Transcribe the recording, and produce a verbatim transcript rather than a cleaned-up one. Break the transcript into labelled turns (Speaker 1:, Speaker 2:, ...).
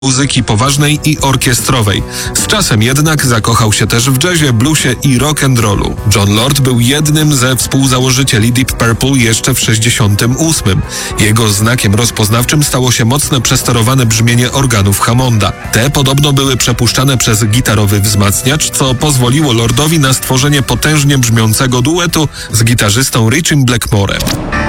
Speaker 1: muzyki poważnej i orkiestrowej. Z czasem jednak zakochał się też w jazzie, bluesie i rock and rollu. Jon Lord był jednym ze współzałożycieli Deep Purple jeszcze w sześćdziesiątym ósmym. Jego znakiem rozpoznawczym stało się mocne przesterowane brzmienie organów Hammonda. Te podobno były przepuszczane przez gitarowy wzmacniacz, co pozwoliło Lordowi na stworzenie potężnie brzmiącego duetu z gitarzystą Richiem Blackmorem.